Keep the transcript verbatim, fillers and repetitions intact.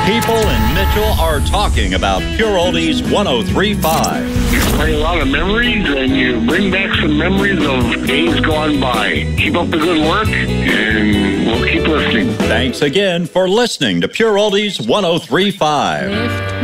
People in Mitchell are talking about Pure Oldies one oh three point five. You play a lot of memories, and you bring back some memories of days gone by. Keep up the good work, and we'll keep listening. Thanks again for listening to Pure Oldies one oh three point five. Lift